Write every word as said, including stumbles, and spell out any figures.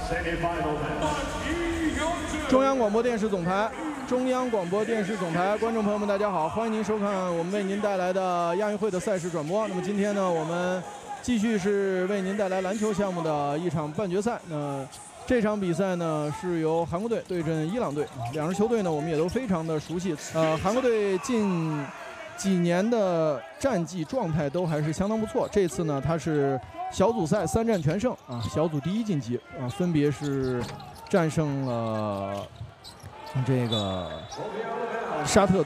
中央广播电视总台，中央广播电视总台，观众朋友们，大家好，欢迎您收看我们为您带来的亚运会的赛事转播。那么今天呢，我们继续是为您带来篮球项目的一场半决赛。那这场比赛呢，是由韩国队对阵伊朗队，两支球队呢，我们也都非常的熟悉。呃，韩国队近几年的战绩状态都还是相当不错。这次呢，他是小组赛三战全胜啊，小组第一晋级啊，分别是战胜了这个沙特。